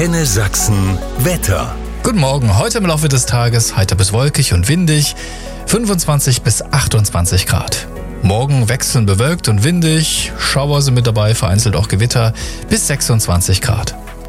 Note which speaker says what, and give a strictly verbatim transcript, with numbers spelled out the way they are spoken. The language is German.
Speaker 1: Antenne Sachsen Wetter.
Speaker 2: Guten Morgen, heute im Laufe des Tages heiter bis wolkig und windig, fünfundzwanzig bis achtundzwanzig Grad. Morgen wechselnd bewölkt und windig, Schauer sind mit dabei, vereinzelt auch Gewitter, bis sechsundzwanzig Grad.